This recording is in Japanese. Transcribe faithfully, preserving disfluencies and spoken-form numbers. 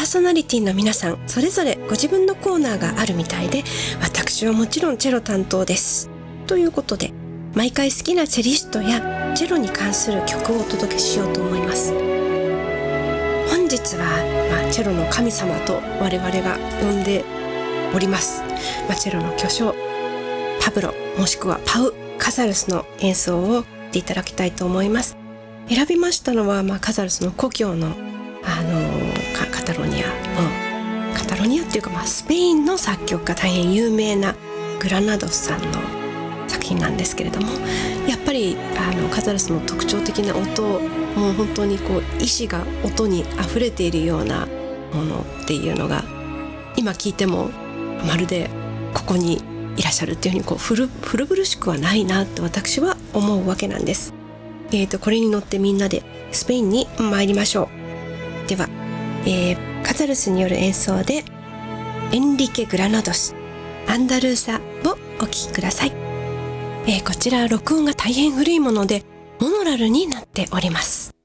ソナリティの皆さんそれぞれご自分のコーナーがあるみたいで、私はもちろんチェロ担当ですということで、毎回好きなチェリストやチェロに関する曲をお届けしようと思います。本日は、まあ、チェロの神様と我々が呼んでおります、まあ、チェロの巨匠パブロもしくはパウ・カサルスの演奏をしていただきたいと思います。選びましたのは、まあ、カサルスの故郷の、あのー、カ, カタロニア、うん、カタロニアっていうか、まあ、スペインの作曲家大変有名なグラナドスさんの作品なんですけれども、やっぱりあのカサルスの特徴的な音、もう本当にこう意志が音にあふれているようなものっていうのが今聞いてもまるでここにいらっしゃるっていうふうにこう古古々しくはないなと私は思うわけなんです。えーとこれに乗ってみんなでスペインに参りましょう。では、えー、カサルスによる演奏でエンリケ・グラナドスアンダルーサをお聴きください。えー、こちら録音が大変古いものでモノラルになっております。